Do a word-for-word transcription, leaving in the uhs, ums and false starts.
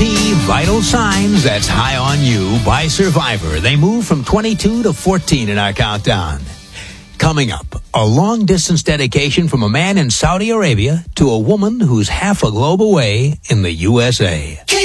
P, Vital Signs, That's High on You by Survivor. They move from twenty-two to fourteen in our countdown. Coming up, a long-distance dedication from a man in Saudi Arabia to a woman who's half a globe away in the U S A.